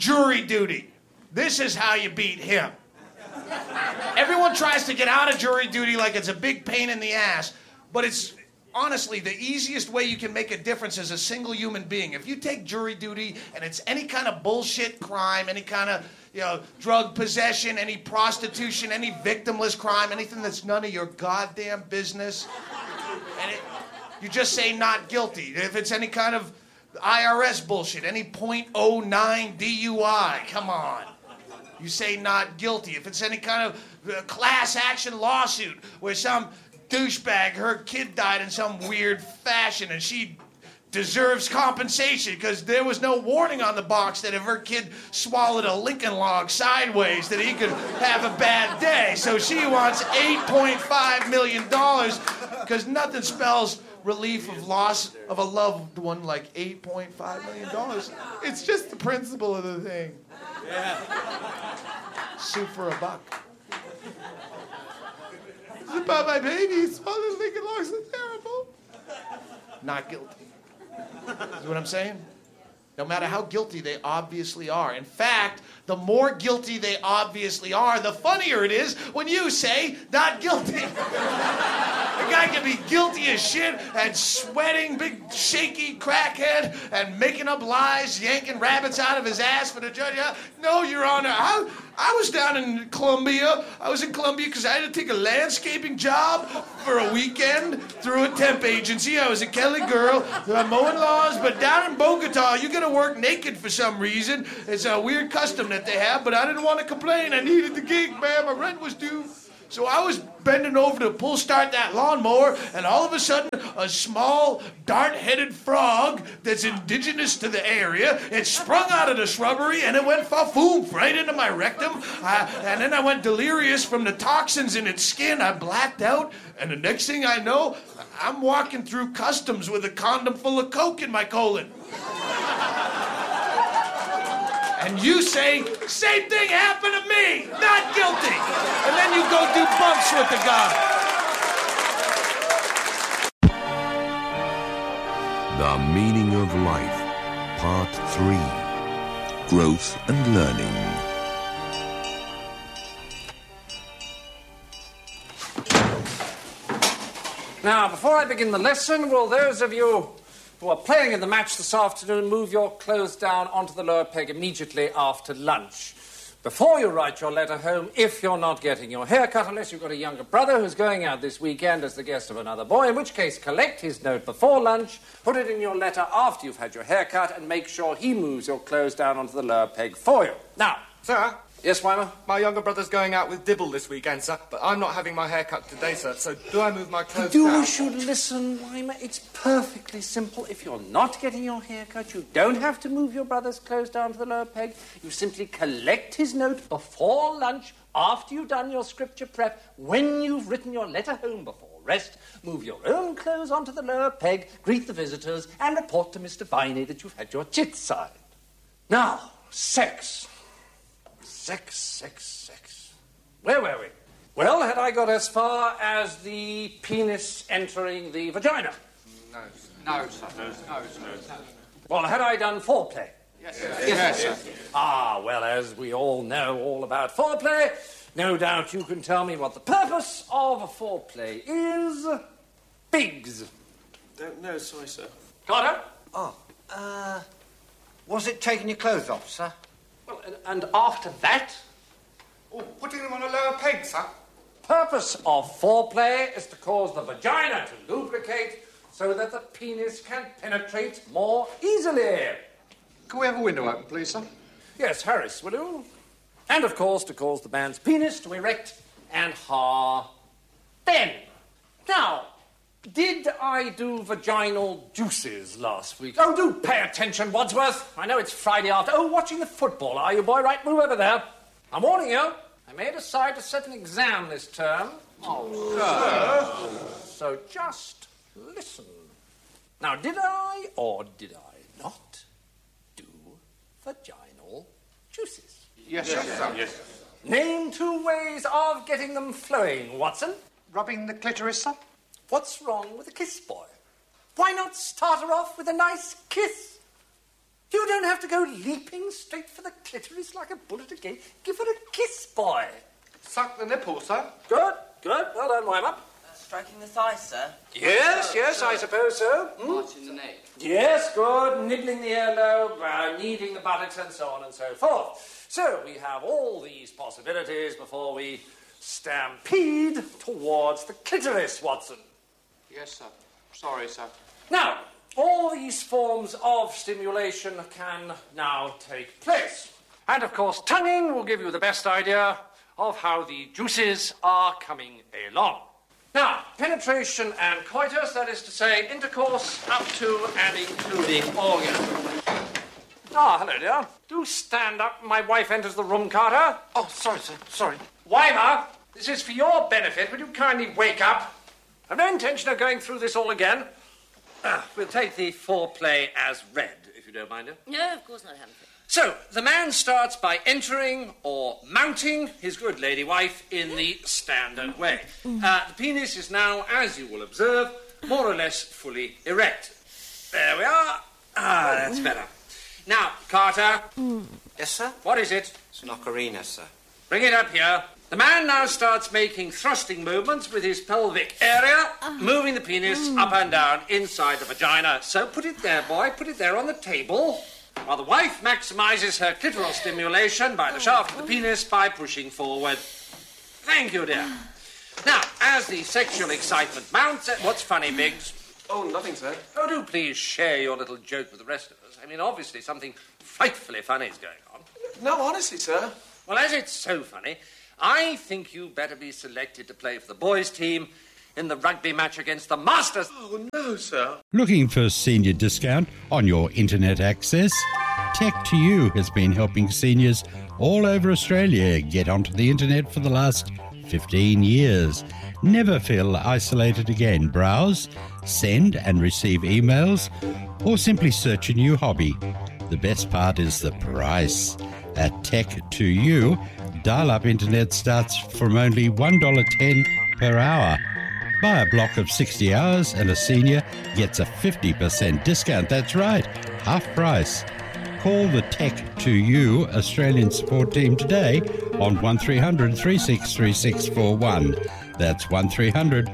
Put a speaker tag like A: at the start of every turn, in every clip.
A: jury duty. This is how you beat him. Everyone tries to get out of jury duty like it's a big pain in the ass, but it's honestly the easiest way you can make a difference as a single human being. If you take jury duty and it's any kind of bullshit crime, any kind of drug possession, any prostitution, any victimless crime, anything that's none of your goddamn business, and you just say not guilty. If it's any kind of IRS bullshit, any .09 DUI, come on. You say not guilty. If it's any kind of class action lawsuit where some douchebag, her kid died in some weird fashion and she deserves compensation because there was no warning on the box that if her kid swallowed a Lincoln log sideways that he could have a bad day. So she wants $8.5 million because nothing spells relief of loss of a loved one like $8.5 million. It's just the principle of the thing. Yeah. Soup for a buck. It's about my baby. Swallowed Lincoln logs are terrible. Not guilty. Is what I'm saying? No matter how guilty they obviously are. In fact, the more guilty they obviously are, the funnier it is when you say not guilty. The guy can be guilty as shit and sweating, big shaky crackhead and making up lies, yanking rabbits out of his ass for the judge. No, Your Honor, I was down in Colombia. I was in Colombia because I had to take a landscaping job for a weekend through a temp agency. I was a Kelly girl. I'm mowing lawns, but down in Bogota, you gotta work naked for some reason. It's a weird custom that they have, but I didn't want to complain. I needed the gig, man. My rent was due. So I was bending over to pull start that lawnmower, and all of a sudden, a small, dart-headed frog that's indigenous to the area, it sprung out of the shrubbery, and it went fa-foom right into my rectum. And then I went delirious from the toxins in its skin. I blacked out, and the next thing I know, I'm walking through customs with a condom full of coke in my colon. And you say, same thing happened to me, not guilty. And then you go do bumps with the guy.
B: The Meaning of Life, Part 3, Growth and Learning.
C: Now, before I begin the lesson, will those of you who are playing in the match this afternoon move your clothes down onto the lower peg immediately after lunch? Before you write your letter home, if you're not getting your hair cut, unless you've got a younger brother who's going out this weekend as the guest of another boy, in which case collect his note before lunch, put it in your letter after you've had your hair cut, and make sure he moves your clothes down onto the lower peg for you. Now,
D: Sir?
C: Yes, Weimer?
D: My younger brother's going out with Dibble this weekend, sir, but I'm not having my hair cut today, sir, so do I move my clothes down?
C: You should listen, Weimer. It's perfectly simple. If you're not getting your hair cut, you don't have to move your brother's clothes down to the lower peg. You simply collect his note before lunch, after you've done your scripture prep, when you've written your letter home before rest, move your own clothes onto the lower peg, greet the visitors, and report to Mr. Viney that you've had your chit signed. Now, sex. Sex. Where were we? Well, had I got as far as the penis entering the vagina?
D: No, sir.
C: Well, had I done foreplay?
D: Yes, sir.
C: Ah, well, as we all know all about foreplay, no doubt you can tell me what the purpose of a foreplay is. Pigs.
E: Don't know, sorry, sir.
C: Carter?
F: Was it taking your clothes off, sir?
C: Well, and after that?
D: Oh, putting them on a lower peg, sir.
C: Purpose of foreplay is to cause the vagina to lubricate so that the penis can penetrate more easily.
D: Can we have a window open, please, sir?
C: Yes, Harris, will you? And, of course, to cause the man's penis to erect and then. Now, did I do vaginal juices last week? Oh, do pay attention, Wadsworth. I know it's Friday after. Oh, watching the football, are you, boy? Right, move over there. I'm warning you. I may decide to set an exam this term. Oh, sir. So just listen. Now, did I or did I not do vaginal juices?
D: Yes, sir.
E: Yes.
C: Name 2 ways of getting them flowing, Watson.
F: Rubbing the clitoris, sir?
C: What's wrong with a kiss, boy? Why not start her off with a nice kiss? You don't have to go leaping straight for the clitoris like a bullet again. Give her a kiss, boy.
D: Suck the nipple, sir.
C: Good, good. Well done, Weimar.
G: Striking the thigh, sir?
C: Yes, I suppose so.
E: Marching the neck.
C: Yes, good. Nibbling the earlobe, kneading the buttocks, and so on and so forth. So we have all these possibilities before we stampede towards the clitoris, Watson.
D: Yes, sir. Sorry, sir.
C: Now, all these forms of stimulation can now take place. And, of course, tonguing will give you the best idea of how the juices are coming along. Now, penetration and coitus, that is to say, intercourse up to and including orgasm. Ah, hello, dear. Do stand up. My wife enters the room, Carter.
D: Oh, sorry, sir. Sorry.
C: Weimar, this is for your benefit. Would you kindly wake up? I've no intention of going through this all again. We'll take the foreplay as read, if you don't mind it.
G: No, of course not, Humphrey.
C: So, the man starts by entering or mounting his good lady wife in the standard way. The penis is now, as you will observe, more or less fully erect. There we are. That's better. Now, Carter.
E: Yes, sir?
C: What is it?
E: It's an ocarina, sir.
C: Bring it up here. The man now starts making thrusting movements with his pelvic area, moving the penis up and down inside the vagina. So put it there, boy. Put it there on the table. While the wife maximizes her clitoral stimulation by the shaft of the penis by pushing forward. Thank you, dear. Now, as the sexual excitement mounts... What's funny, Biggs?
D: Oh, nothing, sir.
C: Oh, do please share your little joke with the rest of us. I mean, obviously something frightfully funny is going on.
D: No, honestly, sir.
C: Well, as it's so funny, I think you better be selected to play for the boys' team in the rugby match against the Masters.
D: Oh, no, sir.
H: Looking for a senior discount on your internet access? Tech2U has been helping seniors all over Australia get onto the internet for the last 15 years. Never feel isolated again. Browse, send and receive emails, or simply search a new hobby. The best part is the price. At Tech2U, dial-up internet starts from only $1.10 per hour. Buy a block of 60 hours and a senior gets a 50% discount. That's right, half price. Call the Tech2U Australian support team today on 1300 363641. That's 1300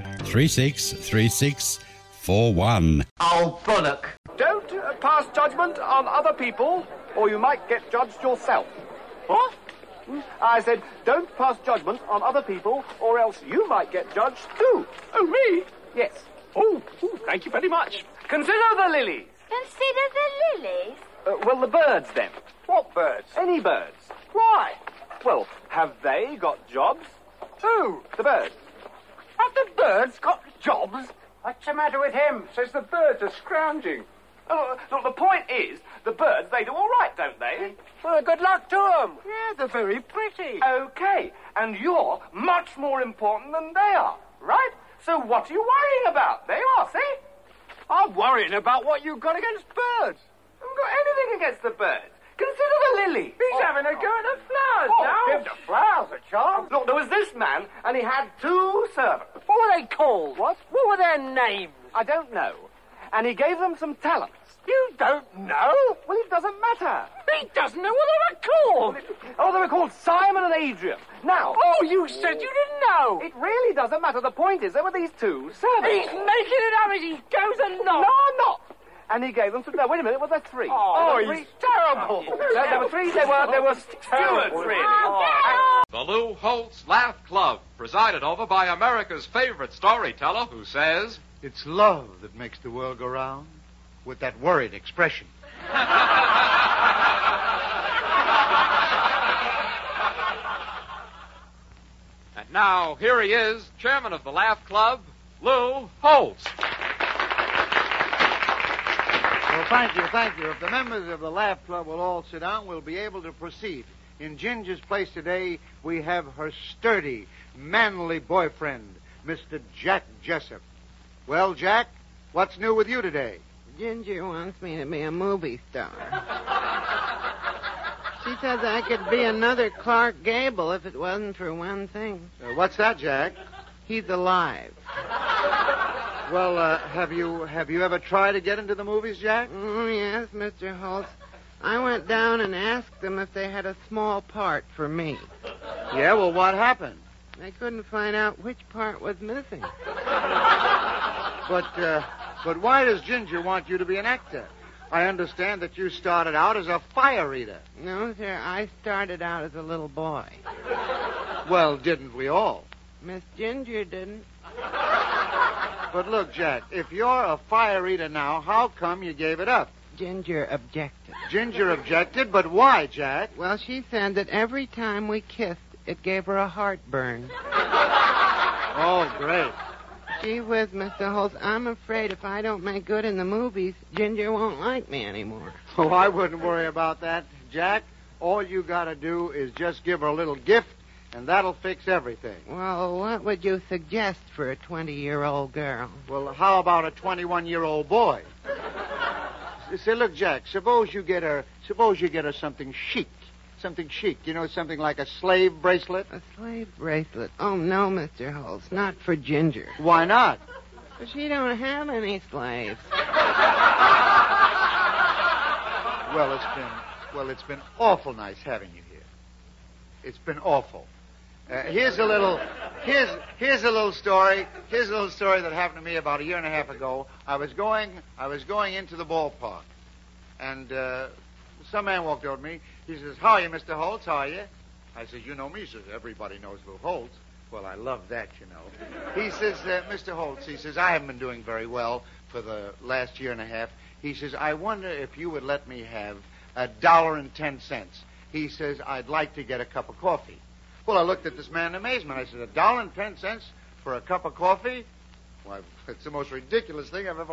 H: 363641.
F: Oh, bollock.
I: Don't pass judgment on other people, or you might get judged yourself. What? I said, don't pass judgment on other people, or else you might get judged too. Oh, me? Yes. Oh, thank you very much. Consider the lilies.
J: Consider the lilies?
I: Well, the birds, then. What birds? Any birds. Why? Well, have they got jobs? Who? The birds. Have the birds got jobs? What's the matter with him? Says the birds are scrounging. Oh, look, the point is, the birds, they do all right, don't they? Well, good luck to them. Yeah, they're very pretty. OK, and you're much more important than they are, right? So what are you worrying about? They are, see? I'm worrying about what you've got against birds. I haven't got anything against the birds. Consider the lily. He's having a go at the flowers now. Give the flowers a chance. Look, there was this man, and he had 2 servants. What were they called? What were their names? I don't know. And he gave them some talents. You don't know? Well, it doesn't matter. He doesn't know what they were called. Oh, they were called Simon and Adrian. Now... Oh, you said you didn't know. It really doesn't matter. The point is, there were these 2 servants. He's making it up as he goes along. No, I'm not. And he gave them some... No, wait a minute. Was there 3? Oh, he's terrible. There were 3. They were stewards, really.
K: The Lou Holtz Laugh Club, presided over by America's favorite storyteller who says...
L: It's love that makes the world go round, with that worried expression.
K: And now, here he is, chairman of the Laugh Club, Lou Holtz.
L: Well, thank you. If the members of the Laugh Club will all sit down, we'll be able to proceed. In Ginger's place today, we have her sturdy, manly boyfriend, Mr. Jack Jessup. Well, Jack, what's new with you today?
M: Ginger wants me to be a movie star. She says I could be another Clark Gable if it wasn't for one thing.
L: What's that, Jack?
M: He's alive.
L: Well, have you ever tried to get into the movies, Jack?
M: Oh, yes, Mr. Holtz. I went down and asked them if they had a small part for me.
L: Yeah, well, what happened?
M: They couldn't find out which part was missing.
L: But why does Ginger want you to be an actor? I understand that you started out as a fire eater.
M: No, sir, I started out as a little boy.
L: Well, didn't we all?
M: Miss Ginger didn't.
L: But look, Jack, if you're a fire eater now, how come you gave it up?
M: Ginger objected.
L: Ginger objected, but why, Jack?
M: Well, she said that every time we kissed, it gave her a heartburn.
L: Oh, great.
M: Gee whiz, Mr. Holtz, I'm afraid if I don't make good in the movies, Ginger won't like me anymore.
L: Oh, I wouldn't worry about that, Jack. All you gotta do is just give her a little gift, and that'll fix everything.
M: Well, what would you suggest for a 20-year-old girl?
L: Well, how about a 21-year-old boy? Say, look, Jack, suppose you get her something chic. Something chic. You know, something like a slave bracelet?
M: A slave bracelet? Oh, no, Mr. Holtz, not for Ginger.
L: Why not?
M: She don't have any slaves.
L: Well, it's been awful nice having you here. It's been awful. Here's a little story. Here's a little story that happened to me about a year and a half ago. I was going into the ballpark, and some man walked over to me. He says, "How are you, Mr. Holtz? How are you?" I said, "You know me." He says, "Everybody knows Lou Holtz." Well, I love that, you know. He says, "Mr. Holtz," he says, "I haven't been doing very well for the last year and a half." He says, "I wonder if you would let me have $1.10. He says, "I'd like to get a cup of coffee." Well, I looked at this man in amazement. I said, $1.10 for a cup of coffee? Why, it's the most ridiculous thing I've ever